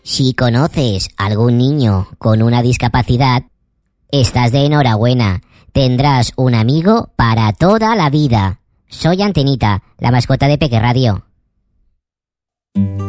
Si conoces algún niño con una discapacidad, estás de enhorabuena. Tendrás un amigo para toda la vida. Soy Antenita, la mascota de Peque Radio.